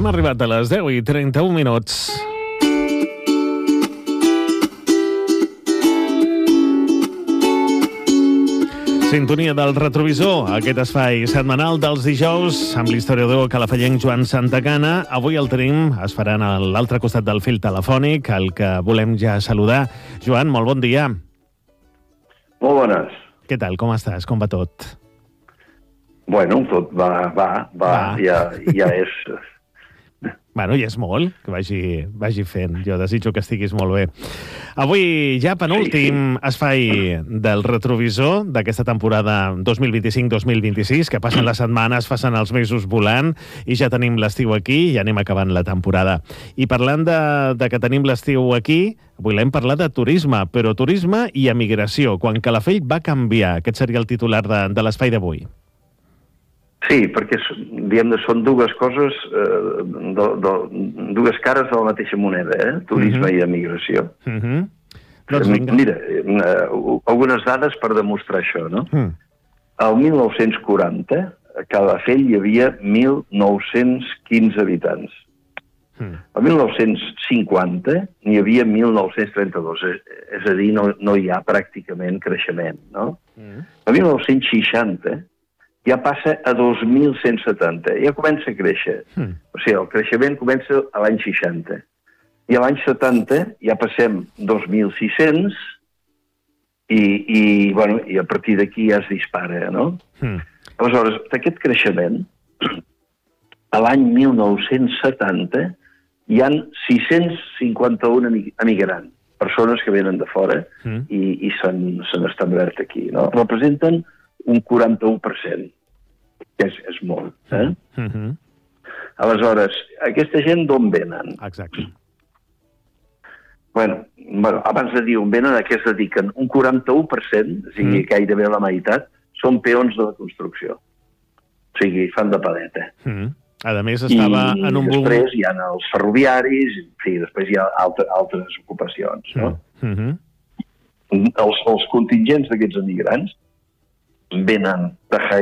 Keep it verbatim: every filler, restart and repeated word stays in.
Hem arribat a les deu i trenta-un minuts. Sintonia del retrovisor, aquest espai setmanal dels dijous amb l'historiador calafellenc Joan Santacana. Avui el tenim, es faran a l'altre costat del fil telefònic, el que volem ja saludar. Joan, molt bon dia. Molt bones. Què tal, com estàs, com va tot? Bueno, tot va, va, va, va. Ja, ja és... Bueno, ja és molt, que vagi, vagi fent. Jo desitjo que estiguis molt bé. Avui ja penúltim sí, sí. espai del retrovisor d'aquesta temporada dos mil vint-i-cinc dos mil vint-i-sis, que passen les setmanes, passen els mesos volant, i ja tenim l'estiu aquí i anem acabant la temporada. I parlant de, de que tenim l'estiu aquí, volem parlar de turisme, però turisme i emigració, quan Calafell va canviar. Aquest seria el titular de, de l'espai d'avui. Sí, perquè diguem, són dues coses, eh, do, do, dues cares de la mateixa moneda, eh? Turisme uh-huh. i emigració. Uh-huh. Doncs vinga. Mira, eh, algunes dades per demostrar això, no? Uh-huh. El mil nou-cents quaranta, a Calafell hi havia mil nou-cents quinze habitants. Uh-huh. El mil nou-cents cinquanta n'hi havia mil nou-cents trenta-dos, és a dir, no, no hi ha pràcticament creixement, no? Uh-huh. El mil nou-cents seixanta ja passa a dos mil cent setanta, ja comença a créixer. Mm. O sigui, el creixement comença a l'any seixanta. I a l'any setanta ja passem dos mil sis-cents i, i, bueno, i a partir d'aquí ja es dispara, no? Mm. Aleshores, d'aquest creixement, a l'any mil nou-cents setanta hi han sis-cents cinquanta-un emigrants, persones que venen de fora mm. i, i s'han establert aquí, no? Representen un quaranta-u per cent, que és, és molt. Eh? Uh-huh. Aleshores, aquesta gent d'on venen? Exacte. Bueno, bueno, abans de dir on venen, a què es dediquen? Un quaranta-u per cent, o sigui, mm. gairebé la meitat, són peons de la construcció. O sigui, fan de paleta. Mm. A més, estava I en un boom... després hi ha els ferroviaris, sí, després hi ha altre, altres ocupacions, no? Mm-hmm. Els, els contingents d'aquests emigrants venen de